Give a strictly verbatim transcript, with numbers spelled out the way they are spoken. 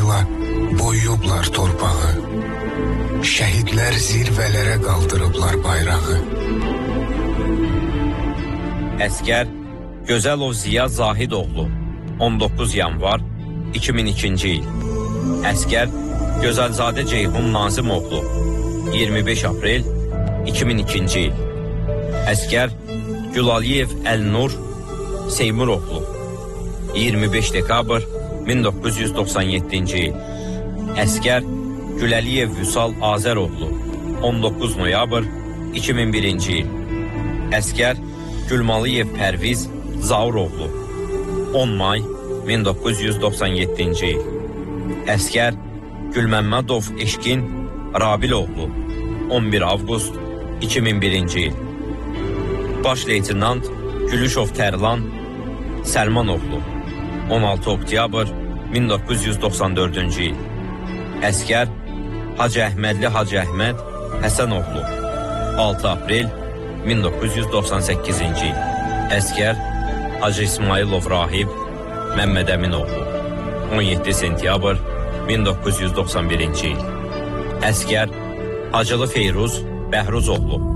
qanlarıyla boyuyublar torpağı. Şəhidlər zirvələrə qaldırıblar bayrağı. Əskər Gözəlov Ziya Zahidoğlu, on doqquz yanvar iki min ikinci il. Əskər Gözəlzadə Ceyhun Nazimoğlu, iyirmi beş aprel iki min ikinci il. Əskər Gülaliyev Əlnur Seymuroğlu, iyirmi beş dekabr min doqquz yüz doxsan yeddinci il. Əskər Güləliyev Vüsal Azəroğlu, on doqquz noyabr iki min birinci il. Əskər Gülmalıyev Pərviz Zauroğlu, on may min doqquz yüz doxsan yeddinci il. Əskər Gülməmmədov Eşkin Rabiloğlu, on bir avqust iki min birinci il. Baş leytenant Gülüşov Tərlan Səlmanoğlu, on altı oktyabr min doqquz yüz doxsan dördüncü il. Əskər Hacı Əhmədli Hacı Əhməd Həsənoğlu, altı aprel min doqquz yüz doxsan səkkizinci il. Əskər Hacı İsmailov Rahib Məmməd Əminoğlu, on yeddi sentyabr min doqquz yüz doxsan birinci il. Əskər Hacılı Feyruz Bəhruzoğlu,